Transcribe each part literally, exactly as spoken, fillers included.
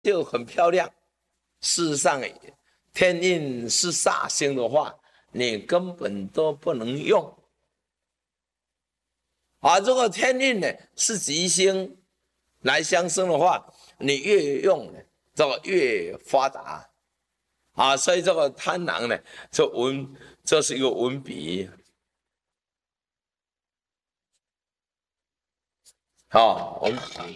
就很漂亮。事实上，天印是煞星的话，你根本都不能用。啊，如果天印呢是吉星来相生的话，你越用呢，这个越发达。啊，所以这个贪狼呢，这文这是一个文笔。好，我们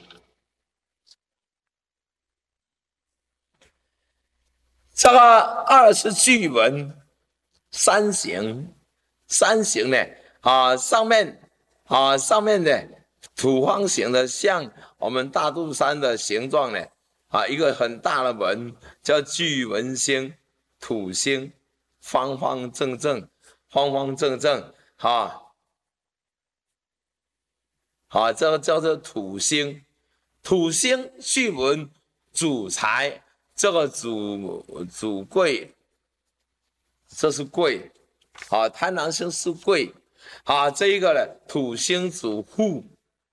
这个二是巨文三形，三形呢啊上面啊上面呢土方形的，像我们大肚山的形状呢啊一个很大的文叫巨文星，土星，方方正正，方方正正啊。好，这个叫做土星，土星巨文主财，这个主主贵，这是贵，好，贪狼星是贵，好，这一个呢，土星主户，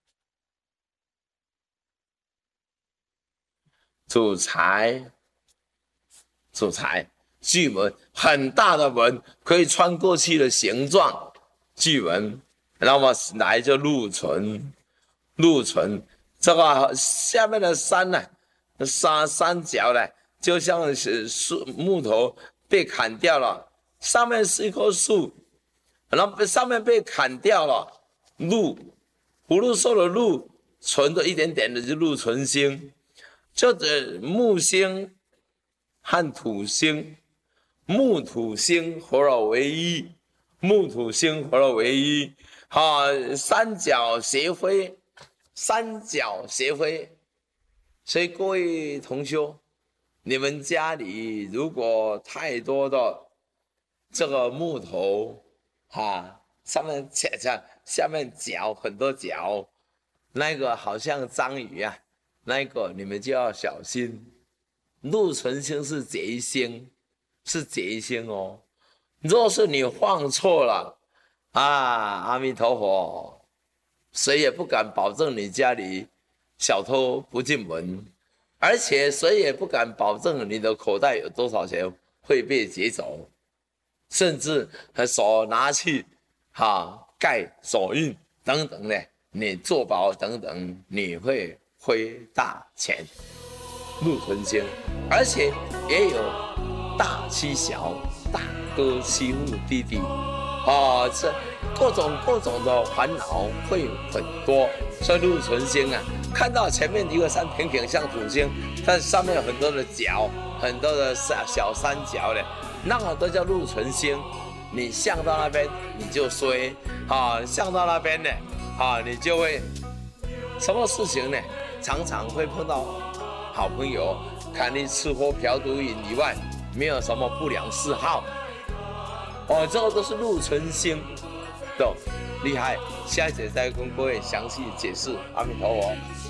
主财，主财，巨文很大的文，可以穿过去的形状，巨文。那么来就禄存，禄存这个下面的山呢，山山脚呢，就像是树木头被砍掉了，上面是一棵树，然后上面被砍掉了，禄，福禄寿的禄存着一点点的就禄存星，就是木星和土星，木土星合了为一，木土星合了为一。啊，三角斜飞，三角斜飞，所以各位同修，你们家里如果太多的这个木头，啊，上面下下面角很多角，那个好像章鱼啊，那个你们就要小心。禄存星是劫星，是劫星哦。若是你放错了。啊，阿弥陀佛，谁也不敢保证你家里小偷不进门，而且谁也不敢保证你的口袋有多少钱会被劫走，甚至手拿去哈、啊、盖手印等等的，你做保等等，你会亏大钱。禄存星，而且也有大欺小，大哥欺负弟弟。啊，这各种各种的烦恼会很多，所以禄存星啊，看到前面一个山平平像土星，但上面有很多的角，很多的小山角的，那个都叫禄存星。你向到那边你就衰，啊，向到那边呢，啊，你就会什么事情呢？常常会碰到好朋友，看你吃喝嫖赌瘾以外，没有什么不良嗜好。哦，这个都是禄存星的厉害，下一节再跟各位详细解释。阿弥陀佛。